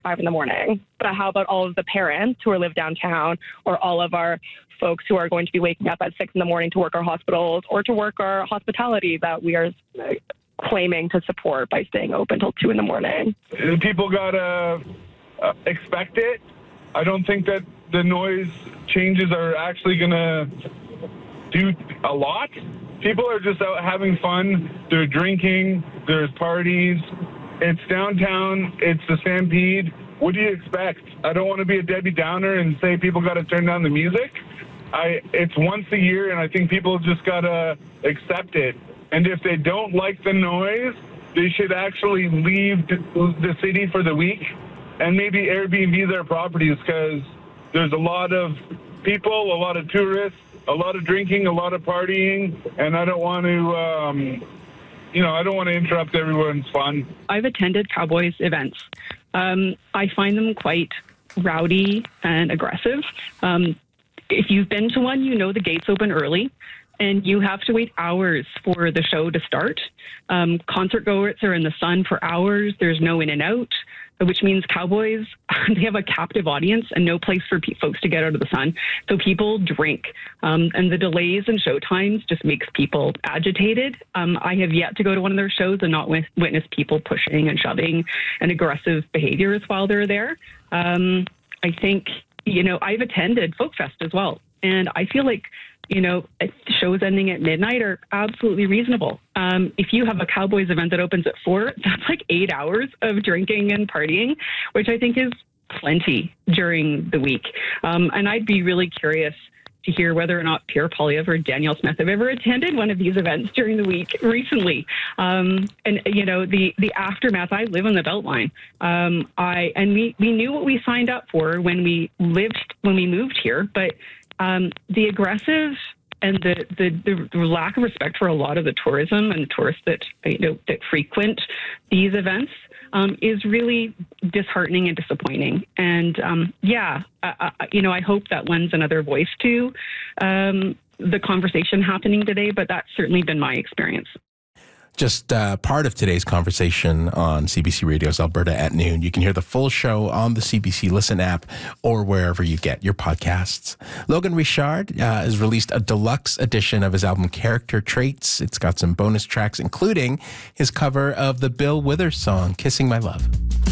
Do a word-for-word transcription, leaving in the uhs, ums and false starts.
five in the morning. But how about all of the parents who are live downtown, or all of our folks who are going to be waking up at six in the morning to work our hospitals or to work our hospitality that we are claiming to support by staying open till two in the morning? People gotta uh, expect it. I don't think that the noise changes are actually gonna do a lot. People are just out having fun. They're drinking. There's parties. It's downtown. It's the Stampede. What do you expect? I don't want to be a Debbie Downer and say people got to turn down the music. I It's once a year, and I think people just got to accept it. And if they don't like the noise, they should actually leave the city for the week and maybe Airbnb their properties, because there's a lot of people, a lot of tourists, a lot of drinking, a lot of partying, and I don't want to, um, you know, I don't want to interrupt everyone's fun. I've attended Cowboys events. Um, I find them quite rowdy and aggressive. Um, if you've been to one, you know the gates open early, and you have to wait hours for the show to start. Um, concert goers are in the sun for hours. There's no in and out, which means Cowboys, they have a captive audience and no place for pe- folks to get out of the sun. So people drink, um, and the delays in show times just makes people agitated. Um, I have yet to go to one of their shows and not wit- witness people pushing and shoving and aggressive behaviors while they're there. Um, I think, you know, I've attended Folk Fest as well, and I feel like, you know, shows ending at midnight are absolutely reasonable. Um, if you have a Cowboys event that opens at four, that's like eight hours of drinking and partying, which I think is plenty during the week. Um, and I'd be really curious to hear whether or not Pierre Poilievre or Danielle Smith have ever attended one of these events during the week recently. Um, and, you know, the, the aftermath, I live on the Beltline. Um, I, and we, we knew what we signed up for when we lived, when we moved here, but Um, the aggressive and the, the, the lack of respect for a lot of the tourism and tourists that, you know, that frequent these events um, is really disheartening and disappointing. And um, yeah, I, I, you know, I hope that lends another voice to um, the conversation happening today, but that's certainly been my experience. Just uh, part of today's conversation on C B C Radio's Alberta at Noon. You can hear the full show on the C B C Listen app or wherever you get your podcasts. Logan Richard uh, has released a deluxe edition of his album Character Traits. It's got some bonus tracks, including his cover of the Bill Withers song, Kissing My Love.